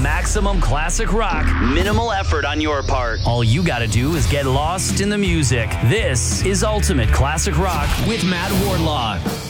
Maximum classic rock. Minimal effort on your part. All you gotta do is get lost in the music. This is Ultimate Classic Rock with Matt Wardlaw.